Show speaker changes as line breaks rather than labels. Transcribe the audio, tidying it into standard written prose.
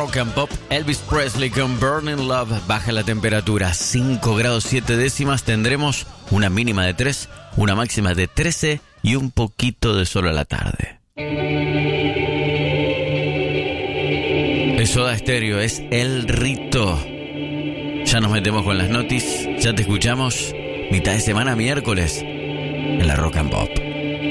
Rock and Pop. Elvis Presley con Burning Love. Baja la temperatura 5 grados 7 décimas. Tendremos una mínima de 3, una máxima de 13 y un poquito de sol a la tarde. Es Soda Stereo, es El Rito. Ya nos metemos con las noticias. Ya te escuchamos mitad de semana miércoles en la Rock and Pop.